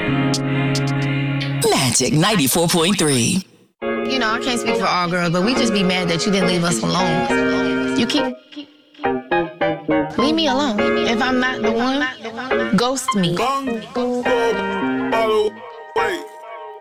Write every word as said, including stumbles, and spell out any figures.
Magic ninety-four point three. You know, I can't speak for all girls, but we just be mad that you didn't leave us alone. You keep... Leave me alone. If I'm not the one, ghost me.